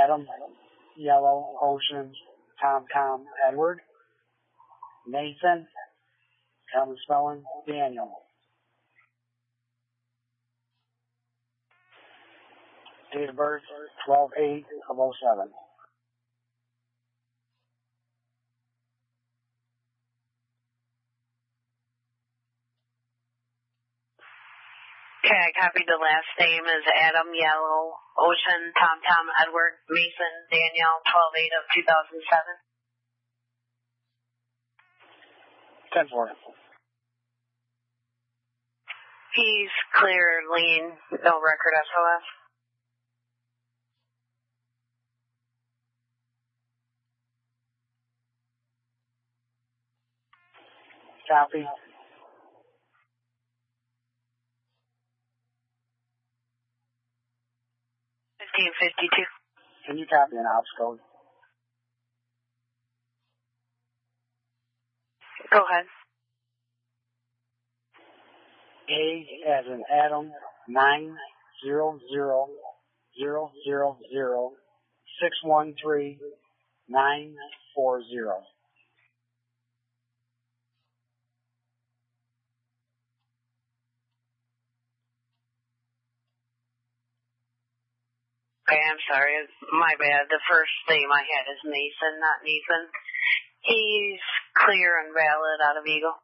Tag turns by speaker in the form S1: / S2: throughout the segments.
S1: Adam, Yellow, Ocean, Tom, Edward, Nathan, common spelling, Daniel. Date of birth, 12/8/07.
S2: Okay, I copied the last name as Adam, Yellow, Ocean, Tom, Edward, Mason, Daniel, 12/8/2007.
S1: 10-4.
S2: He's clear, lean, no record SOS.
S1: Copy.
S2: 1552.
S1: Can you copy an ops code?
S2: Go ahead.
S1: A as in Adam, 90000613940.
S2: Okay, I'm sorry. My bad. The first name I had is Mason, not Nathan. He's clear and valid out of Eagle.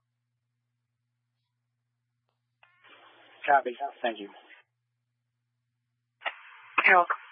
S1: Copy. Thank you.
S2: You're welcome.